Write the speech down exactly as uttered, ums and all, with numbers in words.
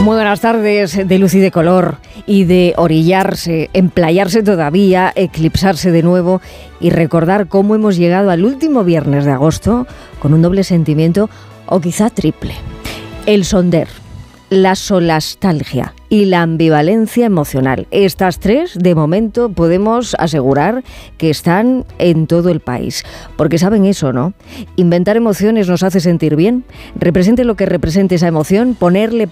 Muy buenas tardes, de luz y de color, y de orillarse, emplayarse todavía, eclipsarse de nuevo y recordar cómo hemos llegado al último viernes de agosto con un doble sentimiento, o quizá triple. El sonder, la solastalgia y la ambivalencia emocional. Estas tres, de momento, podemos asegurar que están en todo el país. Porque saben eso, ¿no? Inventar emociones nos hace sentir bien. Represente lo que represente esa emoción, ponerle